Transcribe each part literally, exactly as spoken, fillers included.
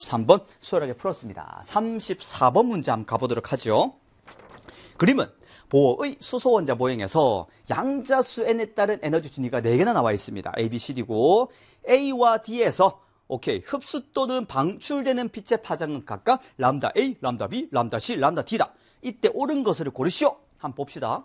삼 번 수월하게 풀었습니다. 삼십사 번 문제 한번 가보도록 하죠. 그림은 보어의 수소원자 모형에서 양자수 n에 따른 에너지 준위가 네 개나 나와 있습니다. A, B, C, D고 A와 D에서 오케이 흡수 또는 방출되는 빛의 파장은 각각 람다 A, 람다 B, 람다 C, 람다 D다. 이때 옳은 것을 고르시오. 한번 봅시다.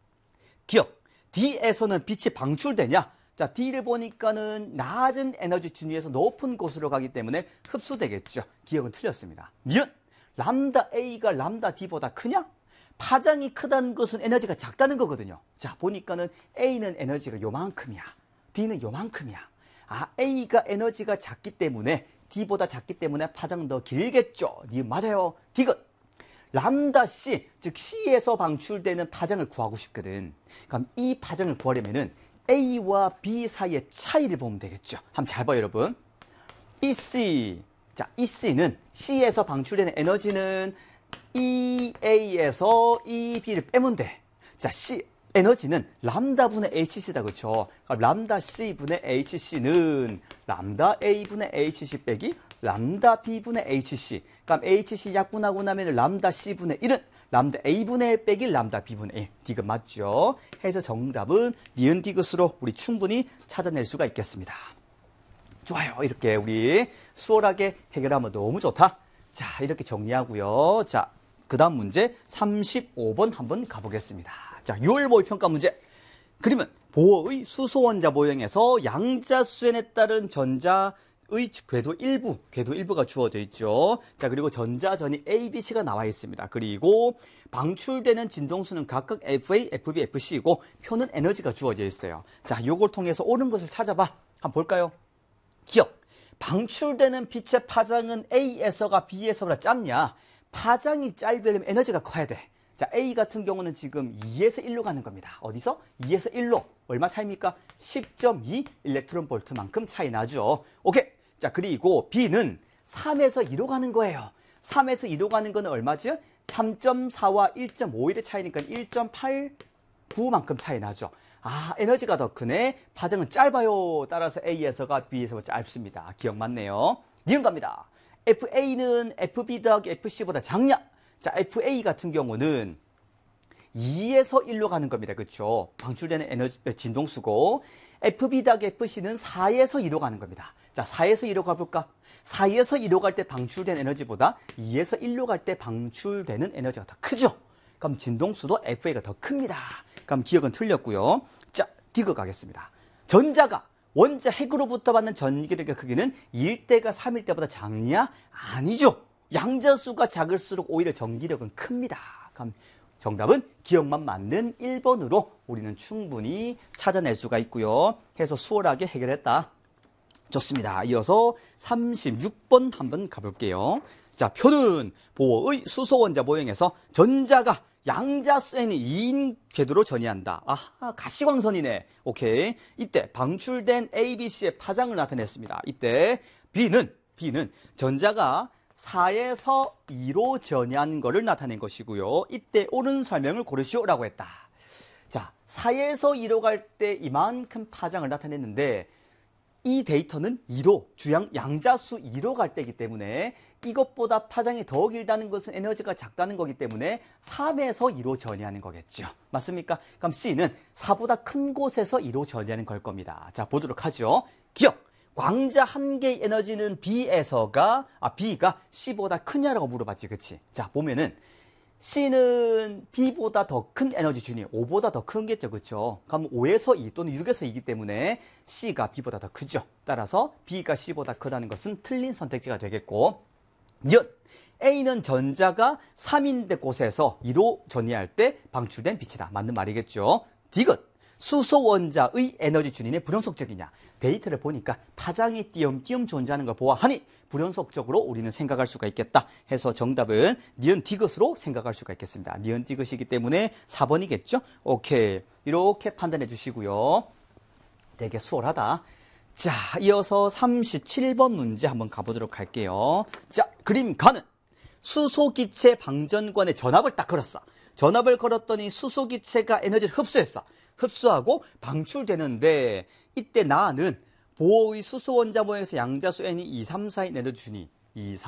기억, D에서는 빛이 방출되냐? 자, D를 보니까는 낮은 에너지 준위에서 높은 곳으로 가기 때문에 흡수되겠죠. 기억은 틀렸습니다. 니은, 람다 A가 람다 D보다 크냐? 파장이 크다는 것은 에너지가 작다는 거거든요. 자, 보니까는 A는 에너지가 요만큼이야. D는 요만큼이야. 아, A가 에너지가 작기 때문에 D보다 작기 때문에 파장은 더 길겠죠. 니은 맞아요. 디귿. 람다 C, 즉 C에서 방출되는 파장을 구하고 싶거든. 그럼 이 파장을 구하려면은 A와 B 사이의 차이를 보면 되겠죠. 한번 잘 봐요, 여러분. 이 C, 자, 이 C는 C에서 방출되는 에너지는 이 A에서 이 B를 빼면 돼. 자, C 에너지는 람다분의 에이치씨다, 그렇죠? 그럼 람다 C분의 에이치씨는 람다 A분의 에이치씨 빼기 람다 B분의 에이치씨. 그럼 에이치씨 약분하고 나면 람다 C분의 일은 람다 A분의 일 빼기 람다 B분의 일. 디귿 맞죠? 해서 정답은 니은 디귿으로 우리 충분히 찾아낼 수가 있겠습니다. 좋아요. 이렇게 우리 수월하게 해결하면 너무 좋다. 자, 이렇게 정리하고요. 자, 그 다음 문제 삼십오 번 한번 가보겠습니다. 자, 유월 모의평가 문제. 그림은 보어의 수소원자 모형에서 양자수연에 따른 전자의 궤도 일부, 궤도 일부가 주어져 있죠. 자, 그리고 전자전이 A, B, C가 나와 있습니다. 그리고 방출되는 진동수는 각각 에프에이, 에프비, 에프씨이고 표는 에너지가 주어져 있어요. 자, 요걸 통해서 옳은 것을 찾아봐. 한번 볼까요? 기억. 방출되는 빛의 파장은 A에서가 B에서보다 짧냐? 파장이 짧으려면 에너지가 커야 돼. 자, A 같은 경우는 지금 이에서 일로 가는 겁니다. 어디서? 이에서 일로. 얼마 차이입니까? 십 점 이 일렉트론 볼트만큼 차이 나죠. 오케이. 자, 그리고 B는 삼에서 이로 가는 거예요. 삼에서 이로 가는 거는 얼마죠? 삼 점 사와 일 점 오일의 차이니까 일 점 팔구만큼 차이 나죠. 아, 에너지가 더 크네. 파장은 짧아요. 따라서 A에서가 B에서가 짧습니다. 기억 맞네요. 니은 갑니다. 에프에이는 에프비 더하기 에프씨보다 작냐? 자, 에프에이 같은 경우는 이에서 일로 가는 겁니다. 그렇죠? 방출되는 에너지 진동수고 에프비 더하기 에프씨는 사에서 이로 가는 겁니다. 자, 사에서 이로 가볼까? 사에서 이로 갈 때 방출된 에너지보다 이에서 일로 갈 때 방출되는 에너지가 더 크죠? 그럼 진동수도 에프에이가 더 큽니다. 그럼 기억은 틀렸고요. 자, 디귿 가겠습니다. 전자가 원자 핵으로부터 받는 전기력의 크기는 일 대가 삼일 때보다 작냐? 아니죠. 양자수가 작을수록 오히려 전기력은 큽니다. 그럼 정답은 기억만 맞는 일 번으로 우리는 충분히 찾아낼 수가 있고요. 해서 수월하게 해결했다. 좋습니다. 이어서 삼십육 번 한번 가볼게요. 자, 표는 보어의 수소원자 모형에서 전자가 양자수 n이 이인 궤도로 전이한다. 아하, 가시광선이네. 오케이. 이때 방출된 A, B, C의 파장을 나타냈습니다. 이때 B는, B는 전자가 사에서 이로 전이한 것을 나타낸 것이고요. 이때 옳은 설명을 고르시오라고 했다. 자, 사에서 이로 갈 때 이만큼 파장을 나타냈는데 이 데이터는 이로, 주양, 양자수 이로 갈 때이기 때문에 이것보다 파장이 더 길다는 것은 에너지가 작다는 거기 때문에 삼에서 이로 전이하는 거겠죠. 맞습니까? 그럼 C는 사보다 큰 곳에서 이로 전이하는 걸 겁니다. 자, 보도록 하죠. 기억. 광자 한 개의 에너지는 B에서가, 아, B가 C보다 크냐라고 물어봤지. 그치? 자, 보면은 C는 B보다 더 큰 에너지 준위, 오보다 더 큰겠죠. 그렇죠? 그럼 오에서 이 또는 육에서 이기 때문에 C가 B보다 더 크죠. 따라서 B가 C보다 크다는 것은 틀린 선택지가 되겠고, 니은 A는 전자가 삼인데 곳에서 이로 전이할 때 방출된 빛이다. 맞는 말이겠죠. 디귿. 수소원자의 에너지 준위는 불연속적이냐? 데이터를 보니까 파장이 띄엄띄엄 존재하는 걸 보아하니 불연속적으로 우리는 생각할 수가 있겠다. 해서 정답은 니은 디귿으로 생각할 수가 있겠습니다. 니은 디귿이기 때문에 사 번이겠죠? 오케이. 이렇게 판단해 주시고요. 되게 수월하다. 자, 이어서 삼십칠 번 문제 한번 가보도록 할게요. 자, 그림 가는 수소기체 방전관에 전압을 딱 걸었어. 전압을 걸었더니 수소기체가 에너지를 흡수했어. 흡수하고 방출되는데 이때 나는 보어의 수소원자 모형에서 양자수 n이 이, 삼, 사인 에너지 준이 이, 삼